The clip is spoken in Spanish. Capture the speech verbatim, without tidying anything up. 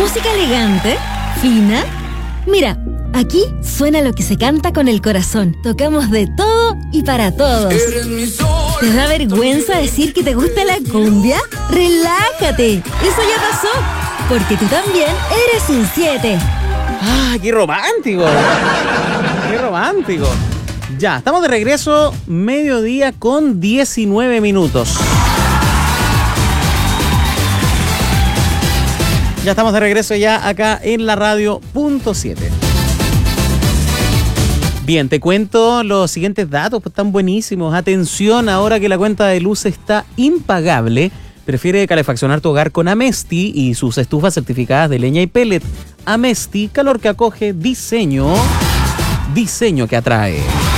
Música elegante, fina. Mira, aquí suena lo que se canta con el corazón. Tocamos de todo y para todos. ¿Te da vergüenza decir que te gusta la cumbia? ¡Relájate! Eso ya pasó, porque tú también eres un siete. ¡Ah, qué romántico! ¡Qué romántico! Ya, estamos de regreso, mediodía con diecinueve minutos. Ya estamos de regreso ya acá en la radio punto siete. Bien, te cuento los siguientes datos, pues están buenísimos. Atención, ahora que la cuenta de luz está impagable, prefiere calefaccionar tu hogar con Amesti y sus estufas certificadas de leña y pellet. Amesti, calor que acoge, diseño, diseño que atrae.